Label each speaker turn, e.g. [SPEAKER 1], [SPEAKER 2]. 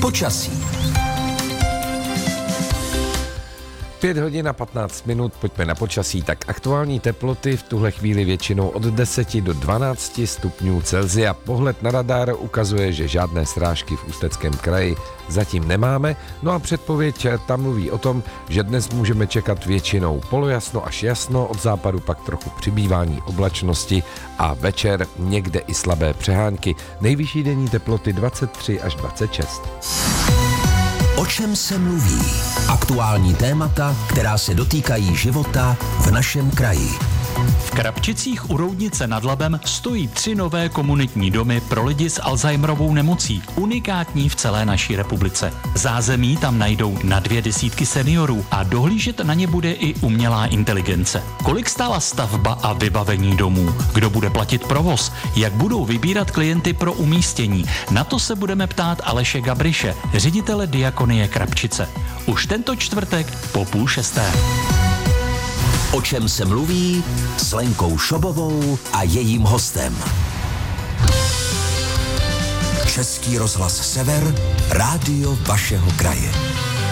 [SPEAKER 1] Počasí.
[SPEAKER 2] 5 hodin a 15 minut, pojďme na počasí. Tak aktuální teploty v tuhle chvíli většinou od 10 do 12 stupňů Celsia. Pohled na radar ukazuje, že žádné srážky v Ústeckém kraji zatím nemáme. No a předpověď tam mluví o tom, že dnes můžeme čekat většinou polojasno až jasno, od západu pak trochu přibývání oblačnosti a večer někde i slabé přehánky. Nejvyšší denní teploty 23 až 26.
[SPEAKER 1] O čem se mluví? Aktuální témata, která se dotýkají života v našem kraji.
[SPEAKER 3] V Krapčicích u Roudnice nad Labem stojí 3 nové komunitní domy pro lidi s Alzheimerovou nemocí, unikátní v celé naší republice. Zázemí tam najdou na 200 seniorů a dohlížet na ně bude i umělá inteligence. Kolik stála stavba a vybavení domů? Kdo bude platit provoz? Jak budou vybírat klienty pro umístění? Na to se budeme ptát Aleše Gabriše, ředitele Diakonie Krapčice. Už tento čtvrtek po 5:30.
[SPEAKER 1] O čem se mluví s Lenkou Šobovou a jejím hostem. Český rozhlas Sever, rádio vašeho kraje.